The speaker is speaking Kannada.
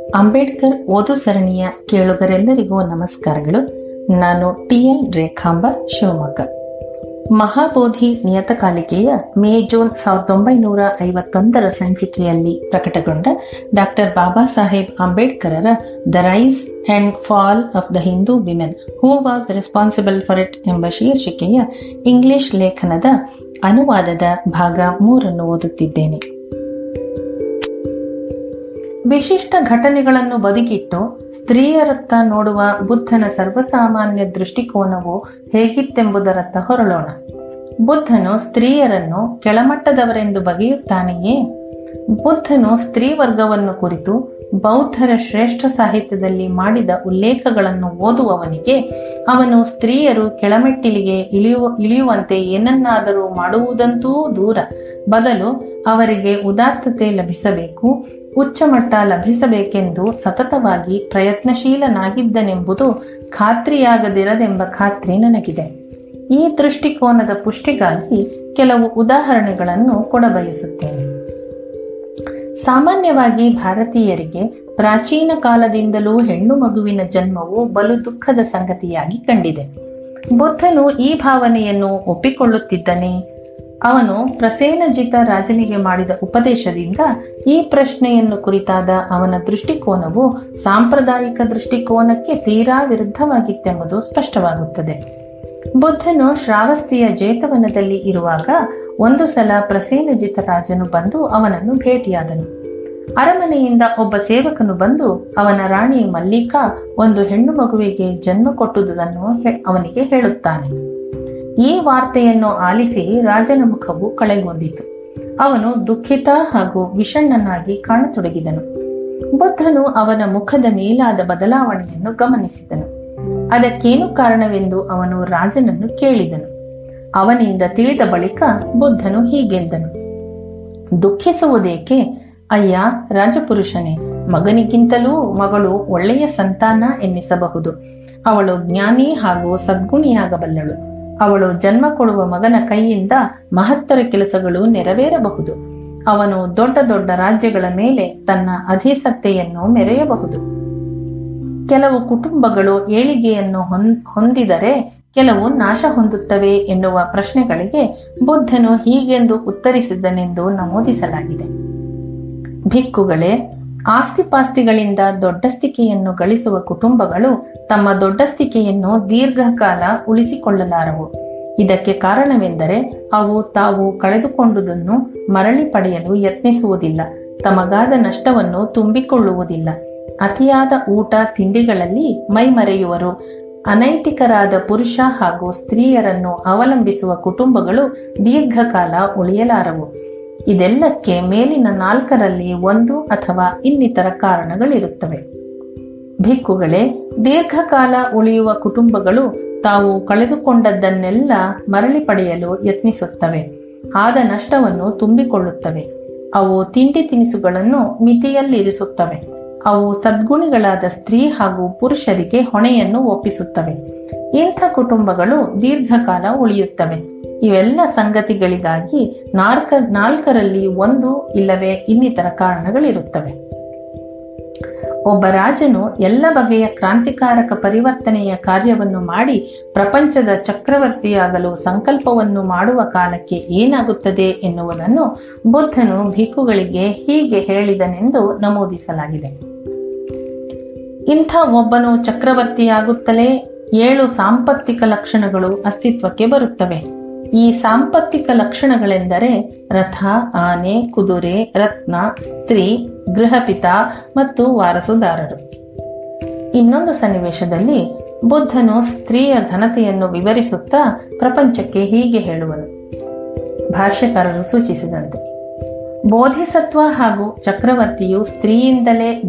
ಅಂಬೇಡ್ಕರ್ ಓದು ಸರಣಿಯ ಕೇಳುಗರೆಲ್ಲರಿಗೂ ನಮಸ್ಕಾರಗಳು. ನಾನು ಟಿ.ಎಲ್. ರೇಖಾಂಬ, ಶಿವಮೊಗ್ಗ. ಮಹಾಬೋಧಿ ನಿಯತಕಾಲಿಕೆಯ ಮೇ-ಜೂನ್ 1951 ಸಂಚಿಕೆಯಲ್ಲಿ ಪ್ರಕಟಗೊಂಡ doctor Baba Saheb ಅಂಬೇಡ್ಕರರ the rice and fall of the Hindu women who was responsible for it ಎಂಬ ಶೀರ್ಷಿಕೆಯ ಇಂಗ್ಲಿಷ್ ಲೇಖನದ ಅನುವಾದದ ಭಾಗ 3 ಓದುತ್ತಿದ್ದೇನೆ. ವಿಶಿಷ್ಟ ಘಟನೆಗಳನ್ನು ಬದಿಗಿಟ್ಟು ಸ್ತ್ರೀಯರತ್ತ ನೋಡುವ ಬುದ್ಧನ ಸರ್ವಸಾಮಾನ್ಯ ದೃಷ್ಟಿಕೋನವು ಹೇಗಿತ್ತೆಂಬುದರತ್ತ ಹೊರಳೋಣ. ಬುದ್ಧನು ಸ್ತ್ರೀಯರನ್ನು ಕೆಳಮಟ್ಟದವರೆಂದು ಬಗೆಯುತ್ತಾನೆಯೇ? ಬುದ್ಧನು ಸ್ತ್ರೀ ವರ್ಗವನ್ನು ಕುರಿತು ಬೌದ್ಧರ ಶ್ರೇಷ್ಠ ಸಾಹಿತ್ಯದಲ್ಲಿ ಮಾಡಿದ ಉಲ್ಲೇಖಗಳನ್ನು ಓದುವವನಿಗೆ ಅವನು ಸ್ತ್ರೀಯರು ಕೆಳಮೆಟ್ಟಿಲಿಗೆ ಇಳಿಯುವಂತೆ ಏನನ್ನಾದರೂ ಮಾಡುವುದಂತೂ ದೂರ, ಬದಲು ಅವರಿಗೆ ಉದಾತ್ತತೆ ಲಭಿಸಬೇಕು, ಉಚ್ಚಮಟ್ಟ ಲಭಿಸಬೇಕೆಂದು ಸತತವಾಗಿ ಪ್ರಯತ್ನಶೀಲನಾಗಿದ್ದನೆಂಬುದು ಖಾತ್ರಿಯಾಗದಿರದೆಂಬ ಖಾತ್ರಿ ನನಗಿದೆ. ಈ ದೃಷ್ಟಿಕೋನದ ಪುಷ್ಟಿಗಾಗಿ ಕೆಲವು ಉದಾಹರಣೆಗಳನ್ನು ಕೊಡಬಯಸುತ್ತೇನೆ. ಸಾಮಾನ್ಯವಾಗಿ ಭಾರತೀಯರಿಗೆ ಪ್ರಾಚೀನ ಕಾಲದಿಂದಲೂ ಹೆಣ್ಣು ಮಗುವಿನ ಜನ್ಮವು ಬಲು ದುಃಖದ ಸಂಗತಿಯಾಗಿ ಕಂಡಿದೆ. ಬುದ್ಧನು ಈ ಭಾವನೆಯನ್ನು ಒಪ್ಪಿಕೊಳ್ಳುತ್ತಿದ್ದನೇ? ಅವನು ಪ್ರಸೇನಜಿತ ರಾಜನಿಗೆ ಮಾಡಿದ ಉಪದೇಶದಿಂದ ಈ ಪ್ರಶ್ನೆಯನ್ನು ಕುರಿತಾದ ಅವನ ದೃಷ್ಟಿಕೋನವು ಸಾಂಪ್ರದಾಯಿಕ ದೃಷ್ಟಿಕೋನಕ್ಕೆ ತೀರಾ ವಿರುದ್ಧವಾಗಿತ್ತೆಂಬುದು ಸ್ಪಷ್ಟವಾಗುತ್ತದೆ. ಬುದ್ಧನು ಶ್ರಾವಸ್ತಿಯ ಜೇತವನದಲ್ಲಿ ಇರುವಾಗ ಒಂದು ಸಲ ಪ್ರಸೇನಜಿತ ರಾಜನು ಬಂದು ಅವನನ್ನು ಭೇಟಿಯಾದನು. ಅರಮನೆಯಿಂದ ಒಬ್ಬ ಸೇವಕನು ಬಂದು ಅವನ ರಾಣಿ ಮಲ್ಲಿಕಾ ಒಂದು ಹೆಣ್ಣು ಮಗುವಿಗೆ ಜನ್ಮ ಕೊಟ್ಟುದನ್ನು ಅವನಿಗೆ ಹೇಳುತ್ತಾನೆ. ಈ ವಾರ್ತೆಯನ್ನು ಆಲಿಸಿ ರಾಜನ ಮುಖವು ಕಳೆಗುಂದಿತು. ಅವನು ದುಃಖಿತ ಹಾಗೂ ವಿಷಣ್ಣನಾಗಿ ಕಾಣತೊಡಗಿದನು. ಬುದ್ಧನು ಅವನ ಮುಖದ ಮೇಲಾದ ಬದಲಾವಣೆಯನ್ನು ಗಮನಿಸಿದನು. ಅದಕ್ಕೇನು ಕಾರಣವೆಂದು ಅವನು ರಾಜನನ್ನು ಕೇಳಿದನು. ಅವನಿಂದ ತಿಳಿದ ಬಳಿಕ ಬುದ್ಧನು ಹೀಗೆಂದನು: ದುಃಖಿಸುವುದೇಕೆ? ಅಯ್ಯ ರಾಜಪುರುಷನೇ, ಮಗನಿಗಿಂತಲೂ ಮಗಳು ಒಳ್ಳೆಯ ಸಂತಾನ ಎನ್ನಿಸಬಹುದು. ಅವಳು ಜ್ಞಾನಿ ಹಾಗೂ ಸದ್ಗುಣಿಯಾಗಬಲ್ಲಳು. ಅವಳು ಜನ್ಮ ಕೊಡುವ ಮಗನ ಕೈಯಿಂದ ಮಹತ್ತರ ಕೆಲಸಗಳು ನೆರವೇರಬಹುದು. ಅವನು ದೊಡ್ಡ ದೊಡ್ಡ ರಾಜ್ಯಗಳ ಮೇಲೆ ತನ್ನ ಅಧಿಸತ್ತೆಯನ್ನು ಮೆರೆಯಬಹುದು. ಕೆಲವು ಕುಟುಂಬಗಳು ಏಳಿಗೆಯನ್ನು ಹೊಂದಿದರೆ ಕೆಲವು ನಾಶ ಹೊಂದುತ್ತವೆ ಎನ್ನುವ ಪ್ರಶ್ನೆಗಳಿಗೆ ಬುದ್ಧನು ಹೀಗೆಂದು ಉತ್ತರಿಸಿದನೆಂದು ನಮೂದಿಸಲಾಗಿದೆ: ಭಿಕ್ಕುಗಳೇ, ಆಸ್ತಿಪಾಸ್ತಿಗಳಿಂದ ದೊಡ್ಡಸ್ತಿಕೆಯನ್ನು ಗಳಿಸುವ ಕುಟುಂಬಗಳು ತಮ್ಮ ದೊಡ್ಡಸ್ತಿಕೆಯನ್ನು ದೀರ್ಘಕಾಲ ಉಳಿಸಿಕೊಳ್ಳಲಾರವು. ಇದಕ್ಕೆ ಕಾರಣವೆಂದರೆ ಅವು ತಾವು ಕಳೆದುಕೊಂಡುದನ್ನು ಮರಳಿ ಪಡೆಯಲು ಯತ್ನಿಸುವುದಿಲ್ಲ, ತಮಗಾದ ನಷ್ಟವನ್ನು ತುಂಬಿಕೊಳ್ಳುವುದಿಲ್ಲ, ಅತಿಯಾದ ಊಟ ತಿಂಡಿಗಳಲ್ಲಿ ಮೈಮರೆಯುವರು. ಅನೈತಿಕರಾದ ಪುರುಷ ಹಾಗೂ ಸ್ತ್ರೀಯರನ್ನು ಅವಲಂಬಿಸುವ ಕುಟುಂಬಗಳು ದೀರ್ಘಕಾಲ ಉಳಿಯಲಾರವು. ಇದೆಲ್ಲಕ್ಕೆ ಮೇಲಿನ 4ರಲ್ಲಿ 1 ಅಥವಾ ಇನ್ನಿತರ ಕಾರಣಗಳಿರುತ್ತವೆ. ಭಿಕ್ಕುಗಳೇ, ದೀರ್ಘಕಾಲ ಉಳಿಯುವ ಕುಟುಂಬಗಳು ತಾವು ಕಳೆದುಕೊಂಡದ್ದನ್ನೆಲ್ಲ ಮರಳಿ ಪಡೆಯಲು ಯತ್ನಿಸುತ್ತವೆ, ಆದ ನಷ್ಟವನ್ನು ತುಂಬಿಕೊಳ್ಳುತ್ತವೆ. ಅವು ತಿಂಡಿ ತಿನಿಸುಗಳನ್ನು ಮಿತಿಯಲ್ಲಿರಿಸುತ್ತವೆ. ಅವು ಸದ್ಗುಣಿಗಳಾದ ಸ್ತ್ರೀ ಹಾಗೂ ಪುರುಷರಿಗೆ ಹೊಣೆಯನ್ನು ಒಪ್ಪಿಸುತ್ತವೆ. ಇಂಥ ಕುಟುಂಬಗಳು ದೀರ್ಘಕಾಲ ಉಳಿಯುತ್ತವೆ. ಇವೆಲ್ಲ ಸಂಗತಿಗಳಿಗಾಗಿ 4ರಲ್ಲಿ 1 ಇಲ್ಲವೇ ಇನ್ನಿತರ ಕಾರಣಗಳಿರುತ್ತವೆ. ಒಬ್ಬ ರಾಜನು ಎಲ್ಲ ಬಗೆಯ ಕ್ರಾಂತಿಕಾರಕ ಪರಿವರ್ತನೆಯ ಕಾರ್ಯವನ್ನು ಮಾಡಿ ಪ್ರಪಂಚದ ಚಕ್ರವರ್ತಿಯಾಗಲು ಸಂಕಲ್ಪವನ್ನು ಮಾಡುವ ಕಾಲಕ್ಕೆ ಏನಾಗುತ್ತದೆ ಎನ್ನುವುದನ್ನು ಬುದ್ಧನು ಭಿಕ್ಕುಗಳಿಗೆ ಹೀಗೆ ಹೇಳಿದನೆಂದು ನಮೂದಿಸಲಾಗಿದೆ: ಇಂಥ ಒಬ್ಬನು ಚಕ್ರವರ್ತಿಯಾಗುತ್ತಲೇ 7 ಸಾಂಪತ್ತಿಕ ಲಕ್ಷಣಗಳು ಅಸ್ತಿತ್ವಕ್ಕೆ ಬರುತ್ತವೆ. ಈ ಸಾಂಪತ್ತಿಕ ಲಕ್ಷಣಗಳೆಂದರೆ ರಥ, ಆನೆ, ಕುದುರೆ, ರತ್ನ, ಸ್ತ್ರೀ, ಗೃಹಪಿತ ಮತ್ತು ವಾರಸುದಾರರು. ಇನ್ನೊಂದು ಸನ್ನಿವೇಶದಲ್ಲಿ ಬುದ್ಧನು ಸ್ತ್ರೀಯ ಘನತೆಯನ್ನು ವಿವರಿಸುತ್ತಾ ಪ್ರಪಂಚಕ್ಕೆ ಹೀಗೆ ಹೇಳುವನು: ಭಾಷ್ಯಕಾರರು ಸೂಚಿಸಿದಂತೆ ಬೋಧಿಸತ್ವ ಹಾಗೂ ಚಕ್ರವರ್ತಿಯು ಸ್ತ್ರೀಯಿಂದಲೇ